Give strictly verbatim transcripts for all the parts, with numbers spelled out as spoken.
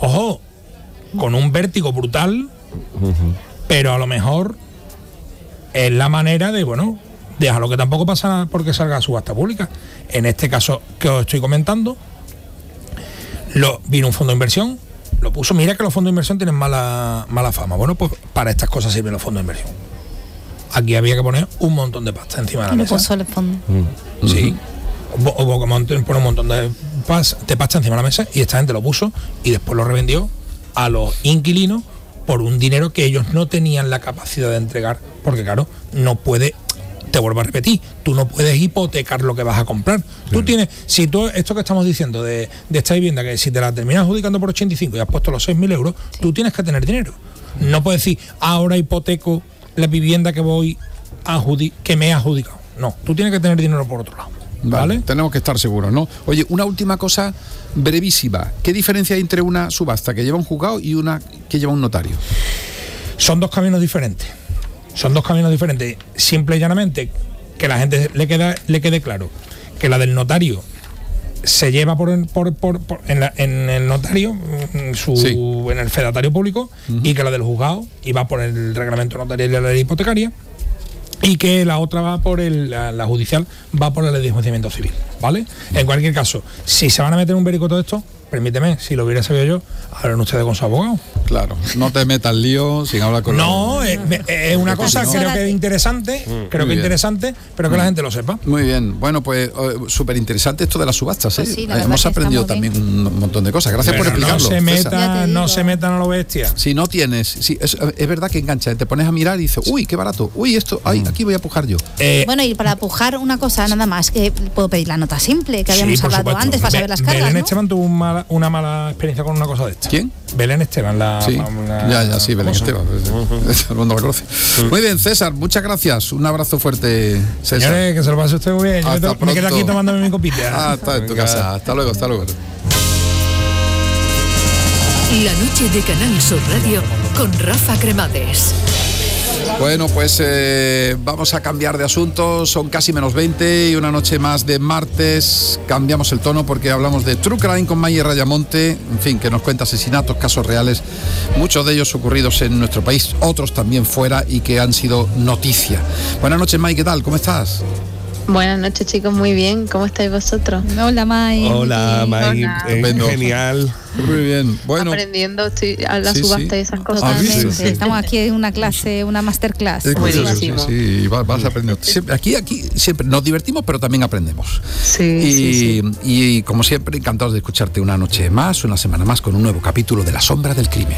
Ojo, con un vértigo brutal, uh-huh. pero a lo mejor es la manera de, bueno, déjalo que tampoco pasa nada porque salga a subasta pública. En este caso que os estoy comentando, lo, vino un fondo de inversión, lo puso. Mira que los fondos de inversión tienen mala, mala fama. Bueno, pues para estas cosas sirven los fondos de inversión. Aquí había que poner un montón de pasta encima de la mesa. Puso el fondo. Mm. Sí. Hubo que poner un montón de pasta, de pasta encima de la mesa y esta gente lo puso y después lo revendió a los inquilinos por un dinero que ellos no tenían la capacidad de entregar, porque claro, no puede, te vuelvo a repetir, tú no puedes hipotecar lo que vas a comprar. Claro. Tú tienes, si tú, esto que estamos diciendo de, de esta vivienda, que si te la terminas adjudicando por ochenta y cinco y has puesto los seis mil euros, sí. tú tienes que tener dinero. No puedes decir, ahora hipoteco la vivienda que voy a adjudic- que me he adjudicado. No, tú tienes que tener dinero por otro lado. ¿Vale? Vale, tenemos que estar seguros, ¿no? Oye, una última cosa brevísima. ¿Qué diferencia hay entre una subasta que lleva un juzgado y una que lleva un notario? Son dos caminos diferentes. Son dos caminos diferentes. Simple y llanamente, que la gente le queda, le quede claro que la del notario se lleva por, por, por, por en, la, en el notario, en, su, sí. en el fedatario público, uh-huh. y que la del juzgado iba por el reglamento notarial y la ley hipotecaria, y que la otra va por el, la, la judicial va por el ley de enjuiciamiento civil, ¿vale? En cualquier caso, si se van a meter un verico todo esto, permíteme, si lo hubiera sabido yo, hablen ustedes con su abogado. Claro, no te metas lío sin hablar con No, es, es una cosa, no. creo que es interesante, mm, creo que es interesante, pero que mm. la gente lo sepa. Muy bien, bueno, pues uh, súper interesante esto de las subastas, ¿eh? Pues sí, hemos aprendido también un montón de cosas. Gracias pero por explicarlo. No se metan, no se metan a lo bestia. Si no tienes, si, es, es verdad que engancha, te pones a mirar y dices, uy, qué barato, uy, esto, ay, aquí voy a pujar yo. Eh, bueno, y para pujar una cosa nada más, que puedo pedir la nota simple, que habíamos sí, hablado supuesto. antes para Be- saber las cargas, Belén ¿no? Esteban tuvo un mala, una mala experiencia con una cosa de esta. ¿Quién? Belén Esteban, la... Sí, la ya, ya, sí, Belén Esteban. Todo el mundo la conoce. Muy bien, César, muchas gracias. Un abrazo fuerte, César. Señores, que se lo pase usted muy bien. Yo Hasta me, me quedo aquí tomándome mi copita. Ah, está en tu casa. Hasta luego, hasta luego. La noche de Canal Sur Radio con Rafa Cremades. Bueno, pues eh, vamos a cambiar de asunto. Son casi menos veinte y una noche más de martes. Cambiamos el tono porque hablamos de True Crime con Maye Rayamonte, en fin, que nos cuenta asesinatos, casos reales, muchos de ellos ocurridos en nuestro país, otros también fuera y que han sido noticia. Buenas noches, Maye, ¿qué tal? ¿Cómo estás? Buenas noches, chicos, muy bien. ¿Cómo estáis vosotros? Hola, May. Hola, May. Eh, genial. Muy bien. Bueno, aprendiendo estoy a la sí, subasta sí. y esas cosas. Ah, sí, sí. Estamos aquí en una clase, una masterclass. Es buenísimo. Sí, sí, sí, vas, vas aprendiendo. Siempre, aquí, aquí siempre nos divertimos, pero también aprendemos. Sí, y, sí, sí. y como siempre, encantados de escucharte una noche más, una semana más, con un nuevo capítulo de La Sombra del Crimen.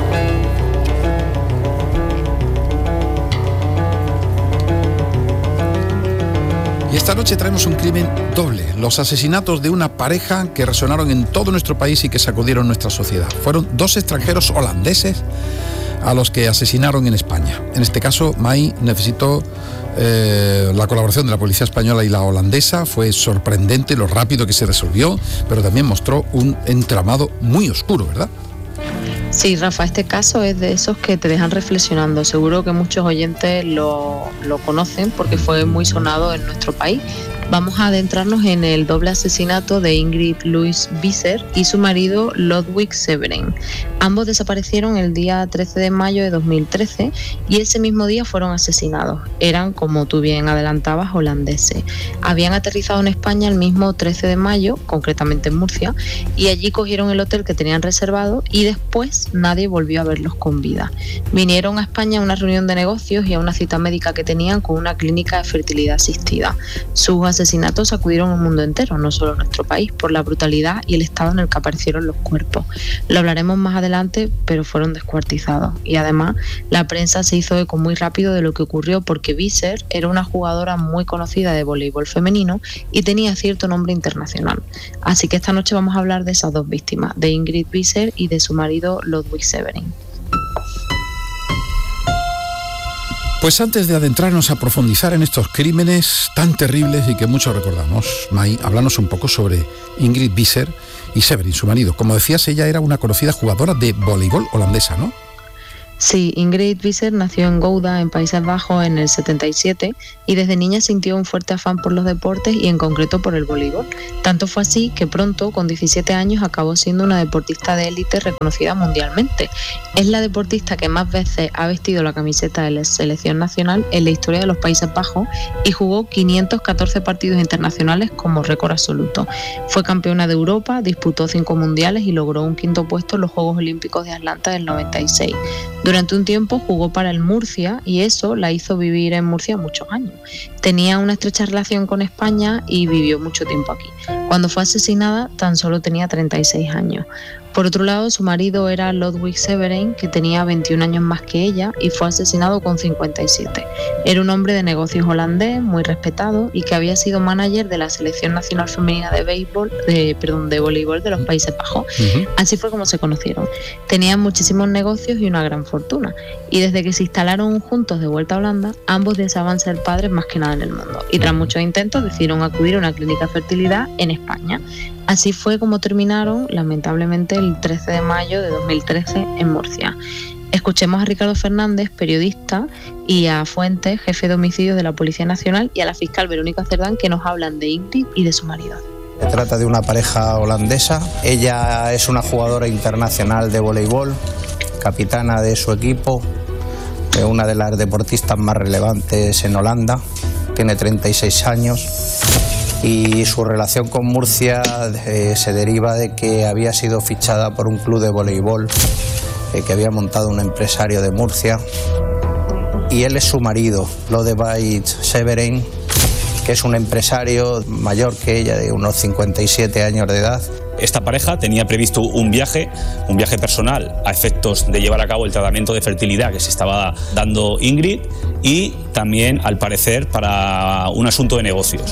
Y esta noche traemos un crimen doble, los asesinatos de una pareja que resonaron en todo nuestro país y que sacudieron nuestra sociedad. Fueron dos extranjeros holandeses a los que asesinaron en España. En este caso, May necesitó eh, la colaboración de la policía española y la holandesa. Fue sorprendente lo rápido que se resolvió, pero también mostró un entramado muy oscuro, ¿verdad? Sí, Rafa, este caso es de esos que te dejan reflexionando. Seguro que muchos oyentes lo, lo conocen porque fue muy sonado en nuestro país. Vamos a adentrarnos en el doble asesinato de Ingrid Louise Visser y su marido Ludwig Severin. Ambos desaparecieron el día trece de mayo de dos mil trece y ese mismo día fueron asesinados. Eran, como tú bien adelantabas, holandeses. Habían aterrizado en España el mismo trece de mayo, concretamente en Murcia, y allí cogieron el hotel que tenían reservado y después nadie volvió a verlos con vida. Vinieron a España a una reunión de negocios y a una cita médica que tenían con una clínica de fertilidad asistida. Sus asesinatos sacudieron el mundo entero, no solo nuestro país, por la brutalidad y el estado en el que aparecieron los cuerpos. Lo hablaremos más adelante, pero fueron descuartizados. Y además, la prensa se hizo eco muy rápido de lo que ocurrió porque Visser era una jugadora muy conocida de voleibol femenino y tenía cierto nombre internacional. Así que esta noche vamos a hablar de esas dos víctimas, de Ingrid Visser y de su marido Ludwig Severin. Pues antes de adentrarnos a profundizar en estos crímenes tan terribles y que muchos recordamos, May, háblanos un poco sobre Ingrid Visser y Severin, su marido. Como decías, ella era una conocida jugadora de voleibol holandesa, ¿no? Sí, Ingrid Visser nació en Gouda, en Países Bajos, en el setenta y siete y desde niña sintió un fuerte afán por los deportes y en concreto por el voleibol. Tanto fue así que pronto, con diecisiete años, acabó siendo una deportista de élite reconocida mundialmente. Es la deportista que más veces ha vestido la camiseta de la selección nacional en la historia de los Países Bajos y jugó quinientos catorce partidos internacionales como récord absoluto. Fue campeona de Europa, disputó cinco mundiales y logró un quinto puesto en los Juegos Olímpicos de Atlanta del noventa y seis. Durante un tiempo jugó para el Murcia y eso la hizo vivir en Murcia muchos años. Tenía una estrecha relación con España y vivió mucho tiempo aquí. Cuando fue asesinada tan solo tenía treinta y seis años. Por otro lado, su marido era Ludwig Severin, que tenía veintiún años más que ella y fue asesinado con cincuenta y siete. Era un hombre de negocios holandés, muy respetado y que había sido manager de la selección nacional femenina de béisbol, de, perdón, de voleibol de los Países Bajos. Uh-huh. Así fue como se conocieron. Tenían muchísimos negocios y una gran fortuna. Y desde que se instalaron juntos de vuelta a Holanda, ambos deseaban ser padres más que nada en el mundo. Y tras muchos intentos decidieron acudir a una clínica de fertilidad en España. Así fue como terminaron, lamentablemente, el trece de mayo de dos mil trece en Murcia. Escuchemos a Ricardo Fernández, periodista, y a Fuentes, jefe de homicidios de la Policía Nacional, y a la fiscal Verónica Cerdán, que nos hablan de Ingrid y de su marido. Se trata de una pareja holandesa. Ella es una jugadora internacional de voleibol, capitana de su equipo, una de las deportistas más relevantes en Holanda. Tiene treinta y seis años. Y su relación con Murcia eh, se deriva de que había sido fichada por un club de voleibol eh, que había montado un empresario de Murcia, y él es su marido, Ludwig Severin, que es un empresario mayor que ella, de unos cincuenta y siete años de edad. Esta pareja tenía previsto un viaje, un viaje personal a efectos de llevar a cabo el tratamiento de fertilidad que se estaba dando Ingrid, y también, al parecer, para un asunto de negocios.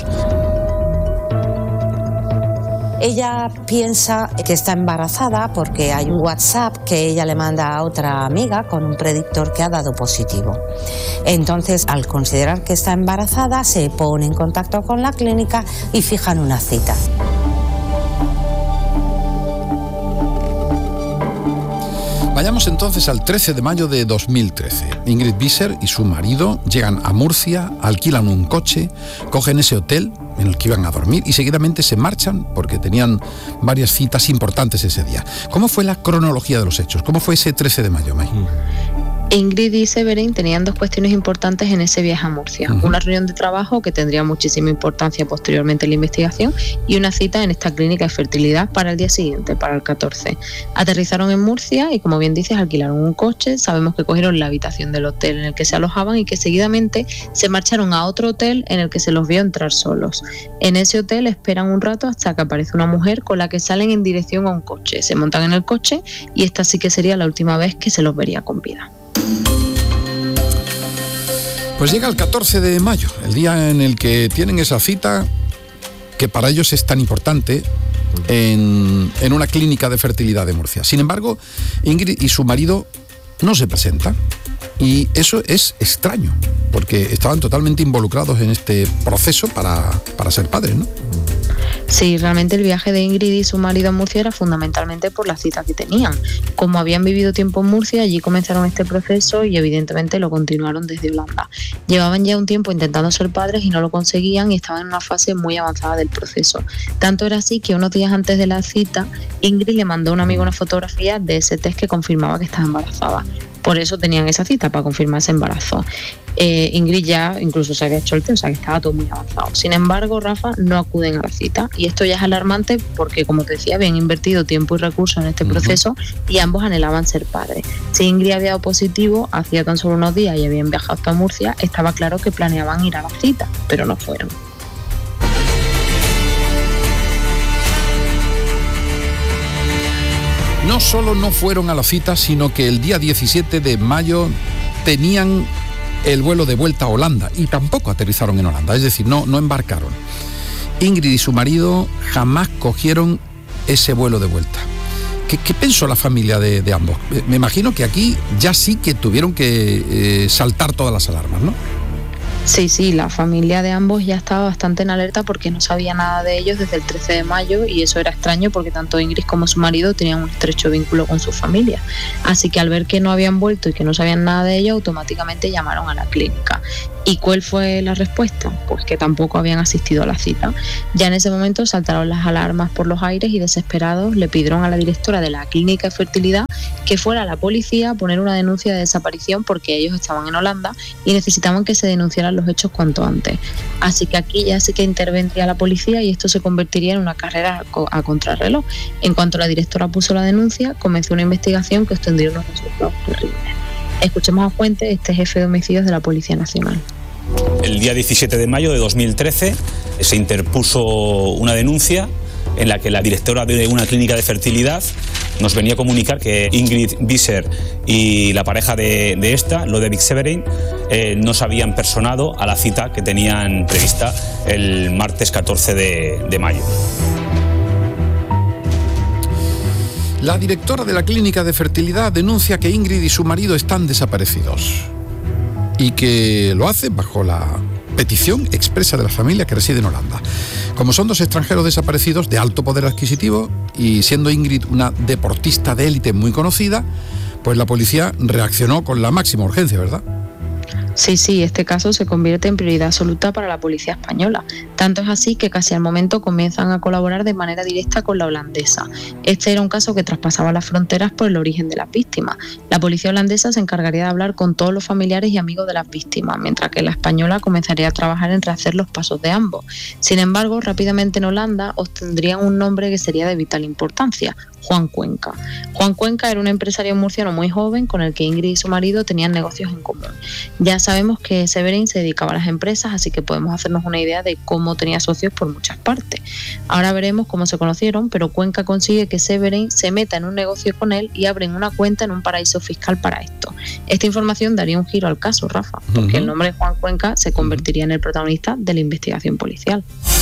Ella piensa que está embarazada porque hay un WhatsApp que ella le manda a otra amiga con un predictor que ha dado positivo. Entonces, al considerar que está embarazada, se pone en contacto con la clínica y fijan una cita. Vayamos entonces al trece de mayo de dos mil trece. Ingrid Visser y su marido llegan a Murcia, alquilan un coche, cogen ese hotel en el que iban a dormir y seguidamente se marchan porque tenían varias citas importantes ese día. ¿Cómo fue la cronología de los hechos? ¿Cómo fue ese trece de mayo, May? Ingrid y Severin tenían dos cuestiones importantes en ese viaje a Murcia. Uh-huh. Una reunión de trabajo que tendría muchísima importancia posteriormente en la investigación y una cita en esta clínica de fertilidad para el día siguiente, para el catorce. Aterrizaron en Murcia y, como bien dices, alquilaron un coche. Sabemos que cogieron la habitación del hotel en el que se alojaban y que seguidamente se marcharon a otro hotel en el que se los vio entrar solos. En ese hotel esperan un rato hasta que aparece una mujer con la que salen en dirección a un coche. Se montan en el coche y esta sí que sería la última vez que se los vería con vida. Pues llega el catorce de mayo, el día en el que tienen esa cita que para ellos es tan importante en, en una clínica de fertilidad de Murcia. Sin embargo, Ingrid y su marido no se presentan, y eso es extraño, porque estaban totalmente involucrados en este proceso para, para ser padres, ¿no? Sí, realmente el viaje de Ingrid y su marido a Murcia era fundamentalmente por la cita que tenían. Como habían vivido tiempo en Murcia, allí comenzaron este proceso y evidentemente lo continuaron desde Holanda. Llevaban ya un tiempo intentando ser padres y no lo conseguían, y estaban en una fase muy avanzada del proceso. Tanto era así que unos días antes de la cita, Ingrid le mandó a un amigo una fotografía de ese test que confirmaba que estaba embarazada. Por eso tenían esa cita, para confirmar ese embarazo. Eh, Ingrid ya incluso se había hecho el test, o sea que estaba todo muy avanzado. Sin embargo, Rafa, no acuden a la cita, y esto ya es alarmante porque, como te decía, habían invertido tiempo y recursos en este uh-huh. proceso y ambos anhelaban ser padres. Si Ingrid había dado positivo hacía tan solo unos días y habían viajado hasta Murcia, estaba claro que planeaban ir a la cita, pero no fueron. No solo no fueron a la cita, sino que el día diecisiete de mayo tenían el vuelo de vuelta a Holanda y tampoco aterrizaron en Holanda, es decir, no, no embarcaron. Ingrid y su marido jamás cogieron ese vuelo de vuelta. ¿Qué, qué pensó la familia de, de ambos? Me imagino que aquí ya sí que tuvieron que eh, saltar todas las alarmas, ¿no? Sí, sí, la familia de ambos ya estaba bastante en alerta porque no sabía nada de ellos desde el trece de mayo y eso era extraño porque tanto Ingrid como su marido tenían un estrecho vínculo con su familia. Así que al ver que no habían vuelto y que no sabían nada de ellos, automáticamente llamaron a la clínica. ¿Y cuál fue la respuesta? Pues que tampoco habían asistido a la cita. Ya en ese momento saltaron las alarmas por los aires y desesperados le pidieron a la directora de la clínica de fertilidad que fuera a la policía a poner una denuncia de desaparición porque ellos estaban en Holanda y necesitaban que se denunciaran los hechos cuanto antes. Así que aquí ya sí que intervendría la policía y esto se convertiría en una carrera a contrarreloj. En cuanto la directora puso la denuncia, comenzó una investigación que obtendría unos resultados terribles. Escuchemos a Fuentes, este jefe de homicidios de la Policía Nacional. El día diecisiete de mayo de dos mil trece se interpuso una denuncia en la que la directora de una clínica de fertilidad nos venía a comunicar que Ingrid Visser y la pareja de, de esta, Lodewijk Severin, eh, no se habían personado a la cita que tenían prevista el martes catorce de mayo. La directora de la clínica de fertilidad denuncia que Ingrid y su marido están desaparecidos y que lo hace bajo la petición expresa de la familia que reside en Holanda. Como son dos extranjeros desaparecidos de alto poder adquisitivo y siendo Ingrid una deportista de élite muy conocida, pues la policía reaccionó con la máxima urgencia, ¿verdad? Sí, sí, este caso se convierte en prioridad absoluta para la policía española. Tanto es así que casi al momento comienzan a colaborar de manera directa con la holandesa. Este era un caso que traspasaba las fronteras por el origen de las víctimas. La policía holandesa se encargaría de hablar con todos los familiares y amigos de las víctimas, mientras que la española comenzaría a trabajar en rehacer los pasos de ambos. Sin embargo, rápidamente en Holanda obtendrían un nombre que sería de vital importancia: Juan Cuenca. Juan Cuenca era un empresario murciano muy joven con el que Ingrid y su marido tenían negocios en común. Ya sabemos que Severin se dedicaba a las empresas, así que podemos hacernos una idea de cómo tenía socios por muchas partes. Ahora veremos cómo se conocieron, pero Cuenca consigue que Severin se meta en un negocio con él y abren una cuenta en un paraíso fiscal para esto. Esta información daría un giro al caso, Rafa, porque uh-huh. el nombre de Juan Cuenca se convertiría en el protagonista de la investigación policial.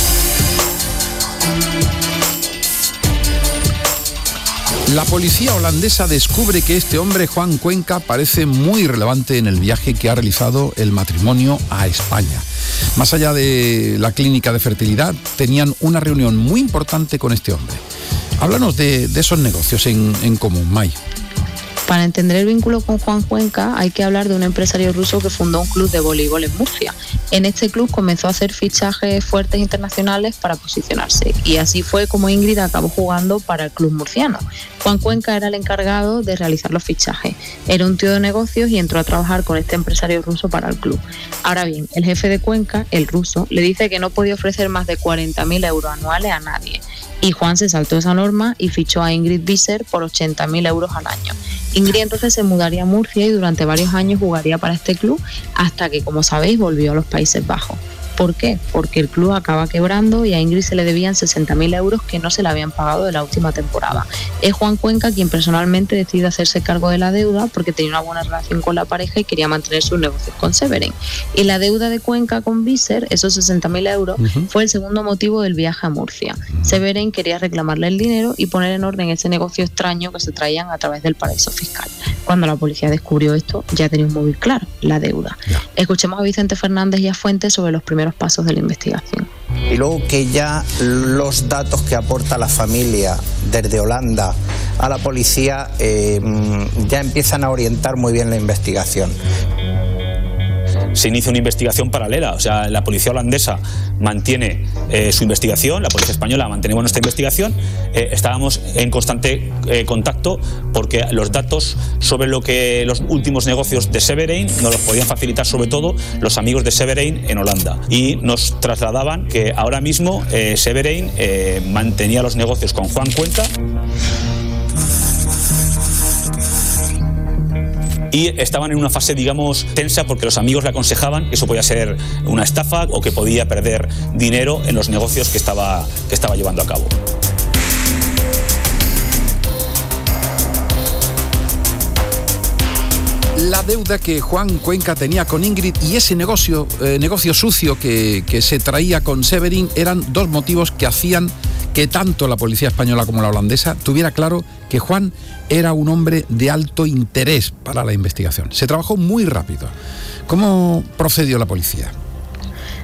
La policía holandesa descubre que este hombre, Juan Cuenca, parece muy relevante en el viaje que ha realizado el matrimonio a España. Más allá de la clínica de fertilidad, tenían una reunión muy importante con este hombre. Háblanos de, de esos negocios en, en común, May. Para entender el vínculo con Juan Cuenca hay que hablar de un empresario ruso que fundó un club de voleibol en Murcia. En este club comenzó a hacer fichajes fuertes internacionales para posicionarse y así fue como Ingrid acabó jugando para el club murciano. Juan Cuenca era el encargado de realizar los fichajes. Era un tío de negocios y entró a trabajar con este empresario ruso para el club. Ahora bien, el jefe de Cuenca, el ruso, le dice que no podía ofrecer más de cuarenta mil euros anuales a nadie. Y Juan se saltó esa norma y fichó a Ingrid Visser por ochenta mil euros al año. Ingrid entonces se mudaría a Murcia y durante varios años jugaría para este club hasta que, como sabéis, volvió a los Países Bajos. ¿Por qué? Porque el club acaba quebrando y a Ingrid se le debían sesenta mil euros que no se le habían pagado de la última temporada. Es Juan Cuenca quien personalmente decide hacerse cargo de la deuda porque tenía una buena relación con la pareja y quería mantener sus negocios con Severin. Y la deuda de Cuenca con Visser, esos sesenta mil euros, uh-huh. fue el segundo motivo del viaje a Murcia. Uh-huh. Severin quería reclamarle el dinero y poner en orden ese negocio extraño que se traían a través del paraíso fiscal. Cuando la policía descubrió esto, ya tenía un móvil claro, la deuda. Yeah. Escuchemos a Vicente Fernández y a Fuentes sobre los primeros pasos de la investigación. Y luego que ya los datos que aporta la familia desde Holanda a la policía eh, ya empiezan a orientar muy bien la investigación. Se inicia una investigación paralela, o sea, la policía holandesa mantiene eh, su investigación, la policía española mantenemos nuestra investigación, eh, estábamos en constante eh, contacto porque los datos sobre lo que los últimos negocios de Severin nos los podían facilitar sobre todo los amigos de Severin en Holanda y nos trasladaban que ahora mismo eh, Severin eh, mantenía los negocios con Juan Cuenca y estaban en una fase, digamos, tensa porque los amigos le aconsejaban que eso podía ser una estafa o que podía perder dinero en los negocios que estaba, que estaba llevando a cabo. La deuda que Juan Cuenca tenía con Ingrid y ese negocio, eh, negocio sucio que, que se traía con Severin eran dos motivos que hacían que tanto la policía española como la holandesa tuviera claro que Juan era un hombre de alto interés para la investigación. Se trabajó muy rápido. ¿Cómo procedió la policía?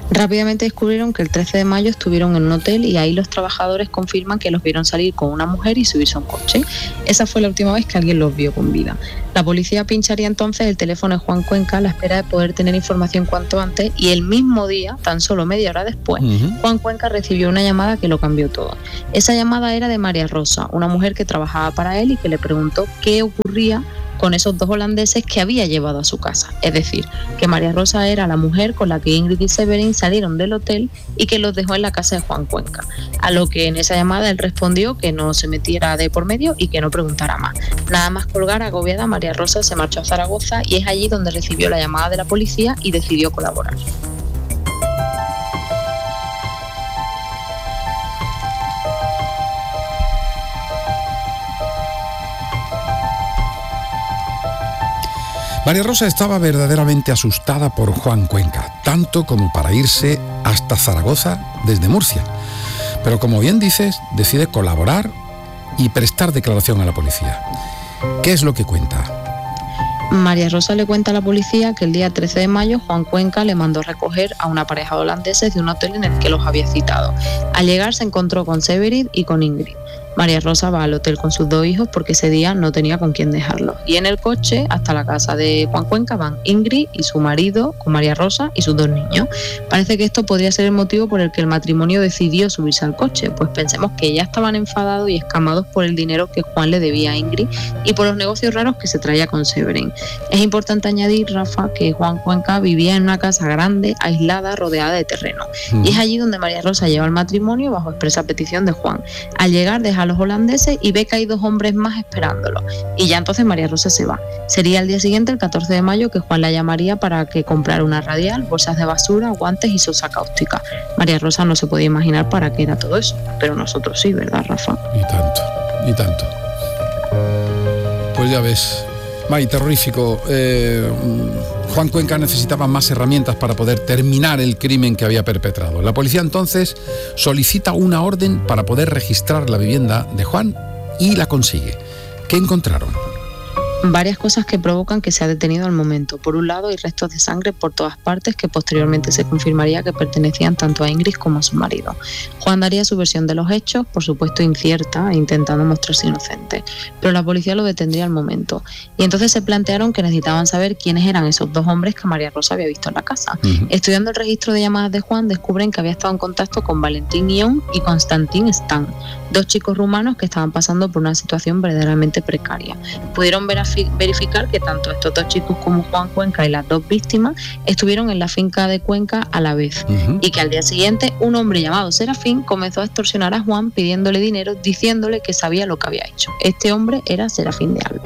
Rápidamente descubrieron que el trece de mayo estuvieron en un hotel y ahí los trabajadores confirman que los vieron salir con una mujer y subirse a un coche. Esa fue la última vez que alguien los vio con vida. La policía pincharía entonces el teléfono de Juan Cuenca a la espera de poder tener información cuanto antes, y el mismo día, tan solo media hora después, uh-huh. Juan Cuenca recibió una llamada que lo cambió todo. Esa llamada era de María Rosa, una mujer que trabajaba para él y que le preguntó qué ocurría con esos dos holandeses que había llevado a su casa. Es decir, que María Rosa era la mujer con la que Ingrid y Severin salieron del hotel y que los dejó en la casa de Juan Cuenca. A lo que en esa llamada él respondió que no se metiera de por medio y que no preguntara más. Nada más colgar, agobiada, María Rosa se marchó a Zaragoza y es allí donde recibió la llamada de la policía y decidió colaborar. María Rosa estaba verdaderamente asustada por Juan Cuenca, tanto como para irse hasta Zaragoza desde Murcia. Pero como bien dices, decide colaborar y prestar declaración a la policía. ¿Qué es lo que cuenta? María Rosa le cuenta a la policía que el día trece de mayo Juan Cuenca le mandó recoger a una pareja de holandeses de un hotel en el que los había citado. Al llegar se encontró con Severin y con Ingrid. María Rosa va al hotel con sus dos hijos porque ese día no tenía con quién dejarlos. Y en el coche hasta la casa de Juan Cuenca van Ingrid y su marido con María Rosa y sus dos niños. Parece que esto podría ser el motivo por el que el matrimonio decidió subirse al coche, pues pensemos que ya estaban enfadados y escamados por el dinero que Juan le debía a Ingrid y por los negocios raros que se traía con Severin. Es importante añadir, Rafa, que Juan Cuenca vivía en una casa grande, aislada, rodeada de terreno. Mm. Y es allí donde María Rosa lleva al matrimonio bajo expresa petición de Juan. Al llegar deja a los holandeses y ve que hay dos hombres más esperándolo. Y ya entonces María Rosa se va. Sería el día siguiente, el catorce de mayo, que Juan la llamaría para que comprara una radial, bolsas de basura, guantes y sosa cáustica. María Rosa no se podía imaginar para qué era todo eso, pero nosotros sí, ¿verdad, Rafa? Y tanto, y tanto. Pues ya ves, May, terrorífico. Eh, Juan Cuenca necesitaba más herramientas para poder terminar el crimen que había perpetrado. La policía entonces solicita una orden para poder registrar la vivienda de Juan y la consigue. ¿Qué encontraron? Varias cosas que provocan que sea detenido al momento. Por un lado, hay restos de sangre por todas partes que posteriormente se confirmaría que pertenecían tanto a Ingrid como a su marido. Juan daría su versión de los hechos, por supuesto incierta e intentando mostrarse inocente, pero la policía lo detendría al momento. Y entonces se plantearon que necesitaban saber quiénes eran esos dos hombres que María Rosa había visto en la casa. Uh-huh. Estudiando el registro de llamadas de Juan, descubren que había estado en contacto con Valentín Ion y Konstantin Stan, dos chicos rumanos que estaban pasando por una situación verdaderamente precaria. Pudieron ver a verificar que tanto estos dos chicos como Juan Cuenca y las dos víctimas estuvieron en la finca de Cuenca a la vez, uh-huh. y que al día siguiente un hombre llamado Serafín comenzó a extorsionar a Juan pidiéndole dinero, diciéndole que sabía lo que había hecho. Este hombre era Serafín de Alba.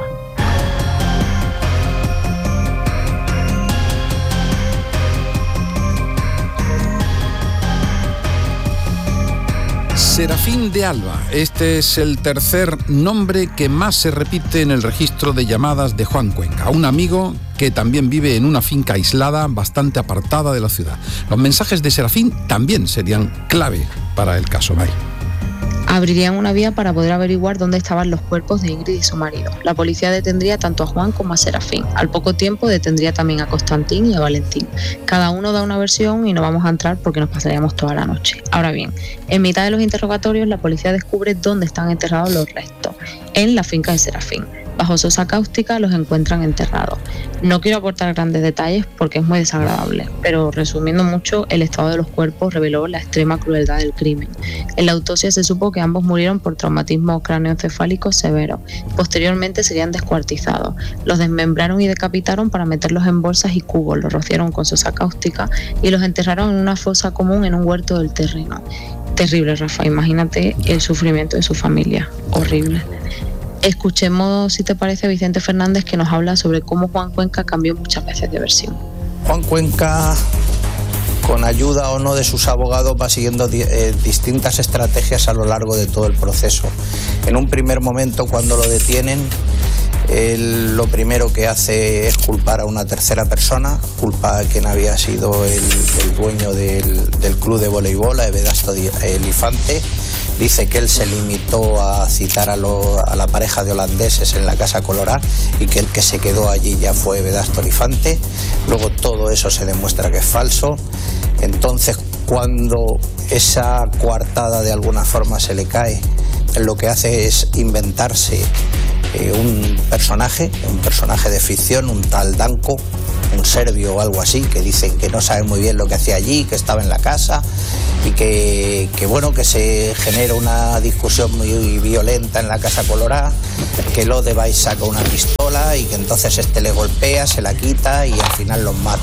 Serafín de Alba, este es el tercer nombre que más se repite en el registro de llamadas de Juan Cuenca, un amigo que también vive en una finca aislada bastante apartada de la ciudad. Los mensajes de Serafín también serían clave para el caso, May. Abrirían una vía para poder averiguar dónde estaban los cuerpos de Ingrid y su marido. La policía detendría tanto a Juan como a Serafín. Al poco tiempo detendría también a Konstantin y a Valentín. Cada uno da una versión y no vamos a entrar porque nos pasaríamos toda la noche. Ahora bien, en mitad de los interrogatorios la policía descubre dónde están enterrados los restos, en la finca de Serafín. Bajo sosa cáustica los encuentran enterrados. No quiero aportar grandes detalles porque es muy desagradable, pero resumiendo mucho, el estado de los cuerpos reveló la extrema crueldad del crimen. En la autopsia se supo que ambos murieron por traumatismo cráneoencefálico severo. Posteriormente serían descuartizados. Los desmembraron y decapitaron para meterlos en bolsas y cubos, los rociaron con sosa cáustica y los enterraron en una fosa común en un huerto del terreno. Terrible, Rafa, imagínate el sufrimiento de su familia. Horrible. Escuchemos, si te parece, a Vicente Fernández, que nos habla sobre cómo Juan Cuenca cambió muchas veces de versión. Juan Cuenca, con ayuda o no de sus abogados, va siguiendo di- eh, distintas estrategias a lo largo de todo el proceso. En un primer momento, cuando lo detienen, él lo primero que hace es culpar a una tercera persona, culpa a quien había sido el, el dueño del, del club de voleibol, a Vedasto Elifante. Dice que él se limitó a citar a, lo, a la pareja de holandeses en la Casa Colorá y que el que se quedó allí ya fue Vedasto Elifante. Luego todo eso se demuestra que es falso. Entonces, cuando esa coartada de alguna forma se le cae, lo que hace es inventarse eh, un personaje, un personaje de ficción, un tal Danko, un serbio o algo así, que dicen que no saben muy bien lo que hacía allí, que estaba en la casa y que, que bueno, que se genera una discusión muy violenta en la Casa Colorada, que Lodewijk saca una pistola y que entonces este le golpea, se la quita y al final los mata.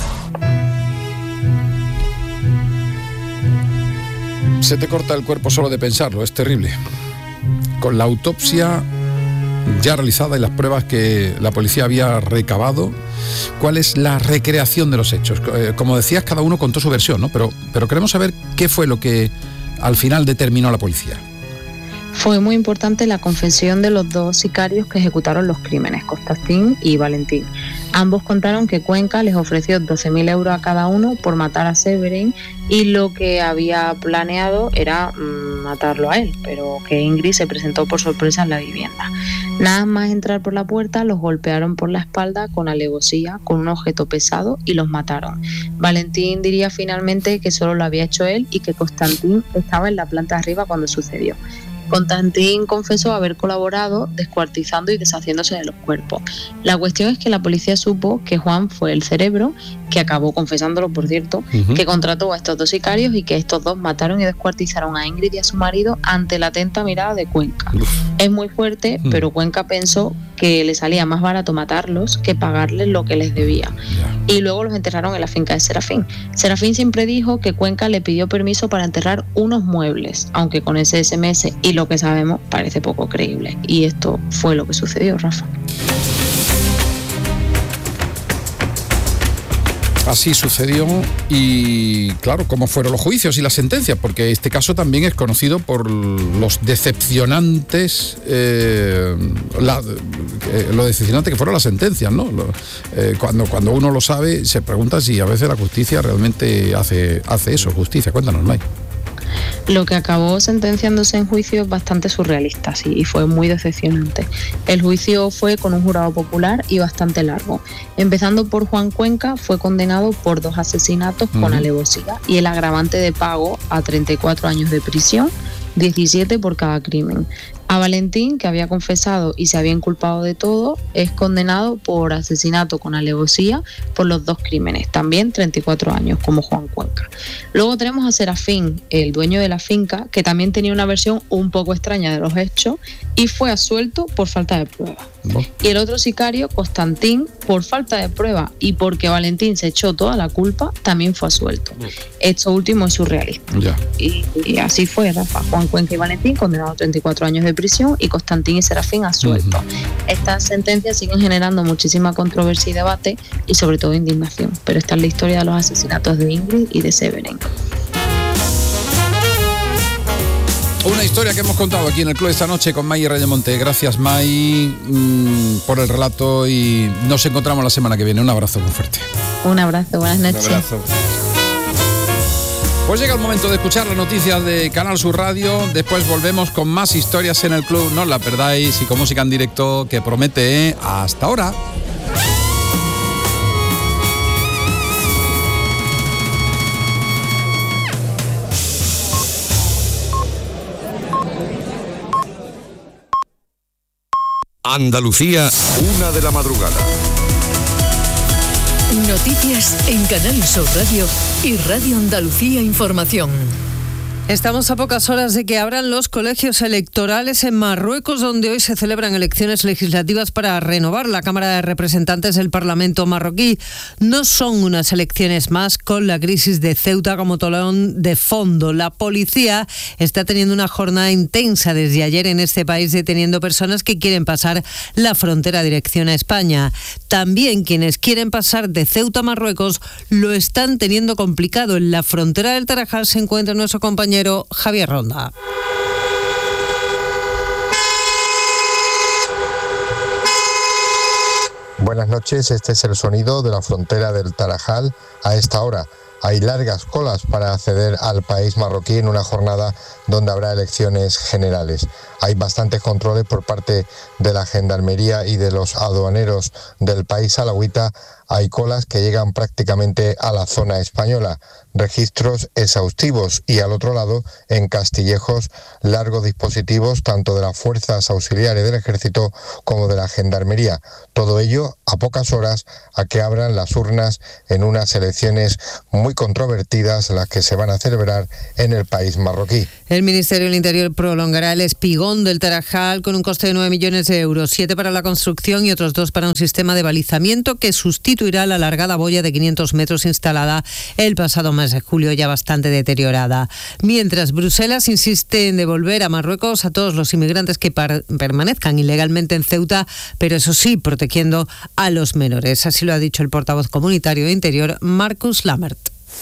Se te corta el cuerpo solo de pensarlo, es terrible. Con la autopsia ya realizada y las pruebas que la policía había recabado, ¿cuál es la recreación de los hechos? Eh, como decías, cada uno contó su versión, ¿no? Pero, pero queremos saber qué fue lo que al final determinó la policía. Fue muy importante la confesión de los dos sicarios que ejecutaron los crímenes, Konstantin y Valentín. Ambos contaron que Cuenca les ofreció doce mil euros a cada uno por matar a Severin y lo que había planeado era mmm, matarlo a él, pero que Ingrid se presentó por sorpresa en la vivienda. Nada más entrar por la puerta, los golpearon por la espalda con alevosía, con un objeto pesado y los mataron. Valentín diría finalmente que solo lo había hecho él y que Konstantin estaba en la planta de arriba cuando sucedió. Konstantin confesó haber colaborado descuartizando y deshaciéndose de los cuerpos. La cuestión es que la policía supo que Juan fue el cerebro, que acabó confesándolo, por cierto, uh-huh. que contrató a estos dos sicarios y que estos dos mataron y descuartizaron a Ingrid y a su marido ante la atenta mirada de Cuenca. Uf. Es muy fuerte, uh-huh. pero Cuenca pensó que le salía más barato matarlos que pagarles lo que les debía. Yeah. Y luego los enterraron en la finca de Serafín. Serafín siempre dijo que Cuenca le pidió permiso para enterrar unos muebles, aunque con ese ese eme ese y lo que sabemos parece poco creíble. Y esto fue lo que sucedió, Rafa. Así sucedió y claro, cómo fueron los juicios y las sentencias, porque este caso también es conocido por los decepcionantes, eh, la, eh, lo decepcionante que fueron las sentencias, ¿no? Lo, eh, cuando, cuando uno lo sabe, se pregunta si a veces la justicia realmente hace, hace eso, justicia. Cuéntanos, May. Lo que acabó sentenciándose en juicio es bastante surrealista, sí, y fue muy decepcionante. El juicio fue con un jurado popular y bastante largo. Empezando por Juan Cuenca, fue condenado por dos asesinatos uh-huh. con alevosía y el agravante de pago a treinta y cuatro años de prisión, diecisiete por cada crimen. A Valentín, que había confesado y se había inculpado de todo, es condenado por asesinato con alevosía por los dos crímenes, también treinta y cuatro años, como Juan Cuenca. Luego tenemos a Serafín, el dueño de la finca, que también tenía una versión un poco extraña de los hechos y fue absuelto por falta de prueba. ¿No? Y el otro sicario, Konstantin, por falta de prueba y porque Valentín se echó toda la culpa, también fue absuelto. ¿No? Esto último es surrealista. Ya. Y, y así fue, Rafa. Juan Cuenca y Valentín condenados a treinta y cuatro años de prisión y Konstantin y Serafín absueltos. Uh-huh. Estas sentencias siguen generando muchísima controversia y debate y sobre todo indignación. Pero esta es la historia de los asesinatos de Ingrid y de Severin. Una historia que hemos contado aquí en el club esta noche con May Reyemonte. Gracias, May, mmm, por el relato y nos encontramos la semana que viene. Un abrazo muy fuerte. Un abrazo, buenas noches. Un abrazo. Pues llega el momento de escuchar las noticias de Canal Sur Radio. Después volvemos con más historias en el club. No os la perdáis y con música en directo que promete. ¿eh? Hasta ahora. Andalucía, una de la madrugada. Noticias en Canal Sur Radio y Radio Andalucía Información. Estamos a pocas horas de que abran los colegios electorales en Marruecos, donde hoy se celebran elecciones legislativas para renovar la Cámara de Representantes del Parlamento marroquí. No son unas elecciones más, con la crisis de Ceuta como telón de fondo. La policía está teniendo una jornada intensa desde ayer en este país, deteniendo personas que quieren pasar la frontera dirección a España. También quienes quieren pasar de Ceuta a Marruecos lo están teniendo complicado. En la frontera del Tarajal se encuentra nuestro compañero Javier Ronda. Buenas noches, este es el sonido de la frontera del Tarajal a esta hora. hay largas colas para acceder al país marroquí en una jornada donde habrá elecciones generales. Hay bastantes controles por parte de la Gendarmería y de los aduaneros del país alawita. Hay colas que llegan prácticamente a la zona española, registros exhaustivos y al otro lado, en Castillejos, largos dispositivos tanto de las fuerzas auxiliares del ejército como de la Gendarmería. Todo ello a pocas horas a que abran las urnas en unas elecciones muy controvertidas, las que se van a celebrar en el país marroquí. El Ministerio del Interior prolongará el espigón del Tarajal con un coste de nueve millones de euros, siete para la construcción y otros dos para un sistema de balizamiento que sustituirá la alargada boya de quinientos metros instalada el pasado mes de julio, ya bastante deteriorada. Mientras Bruselas insiste en devolver a Marruecos a todos los inmigrantes que par- permanezcan ilegalmente en Ceuta, pero eso sí, protegiendo a los menores. Así lo ha dicho el portavoz comunitario de Interior, Marcus Lammert.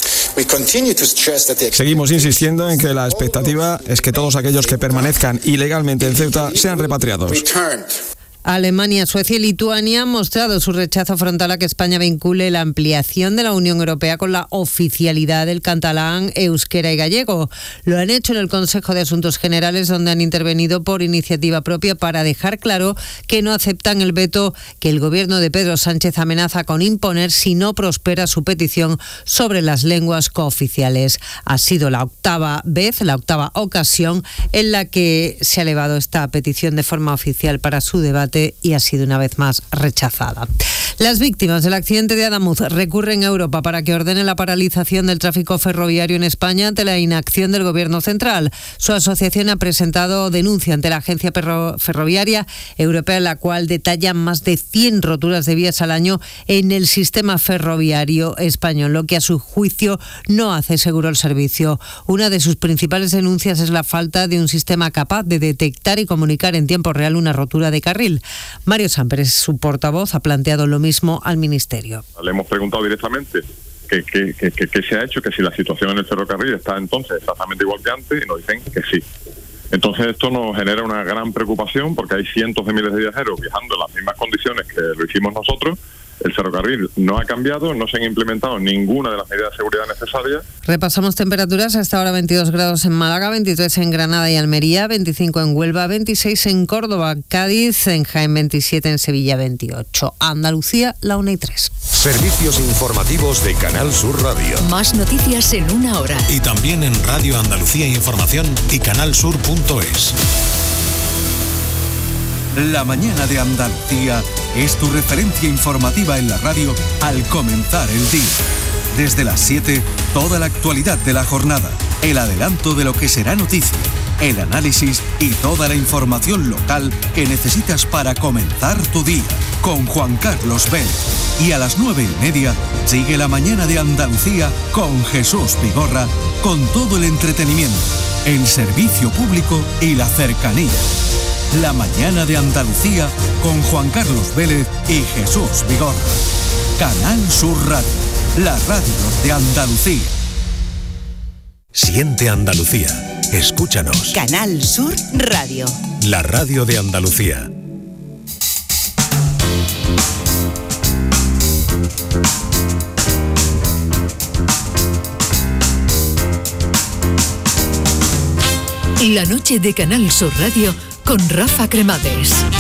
Seguimos insistiendo en que la expectativa es que todos aquellos que permanezcan ilegalmente en Ceuta sean repatriados. Alemania, Suecia y Lituania han mostrado su rechazo frontal a que España vincule la ampliación de la Unión Europea con la oficialidad del catalán, euskera y gallego. Lo han hecho en el Consejo de Asuntos Generales, donde han intervenido por iniciativa propia para dejar claro que no aceptan el veto que el gobierno de Pedro Sánchez amenaza con imponer si no prospera su petición sobre las lenguas cooficiales. Ha sido la octava vez, la octava ocasión en la que se ha elevado esta petición de forma oficial para su debate y ha sido una vez más rechazada. Las víctimas del accidente de Adamuz recurren a Europa para que ordene la paralización del tráfico ferroviario en España ante la inacción del Gobierno central. Su asociación ha presentado denuncia ante la Agencia Ferroviaria Europea, en la cual detalla más de cien roturas de vías al año en el sistema ferroviario español, lo que a su juicio no hace seguro el servicio. Una de sus principales denuncias es la falta de un sistema capaz de detectar y comunicar en tiempo real una rotura de carril. Mario Sampres, su portavoz, ha planteado lo mismo al Ministerio. Le hemos preguntado directamente qué que, que, que, que se ha hecho, que si la situación en el ferrocarril está entonces exactamente igual que antes, y nos dicen que sí. Entonces esto nos genera una gran preocupación porque hay cientos de miles de viajeros viajando en las mismas condiciones que lo hicimos nosotros. El ferrocarril no ha cambiado, no se han implementado ninguna de las medidas de seguridad necesarias. Repasamos temperaturas: hasta ahora veintidós grados en Málaga, veintitrés en Granada y Almería, veinticinco en Huelva, veintiséis en Córdoba, Cádiz, en Jaén veintisiete, en Sevilla veintiocho. Andalucía, la una y tres. Servicios informativos de Canal Sur Radio. Más noticias en una hora. Y también en Radio Andalucía Información y canal sur punto es. La mañana de Andalucía es tu referencia informativa en la radio al comenzar el día. Desde las siete, toda la actualidad de la jornada, el adelanto de lo que será noticia, el análisis y toda la información local que necesitas para comenzar tu día. Con Juan Carlos Vélez. Y a las nueve y media, sigue la mañana de Andalucía con Jesús Vigorra, con todo el entretenimiento, el servicio público y la cercanía. La mañana de Andalucía con Juan Carlos Vélez y Jesús Vigorra. Canal Sur Radio, la radio de Andalucía. Siente Andalucía. Escúchanos. Canal Sur Radio. La radio de Andalucía. La noche de Canal Sur Radio con Rafa Cremades.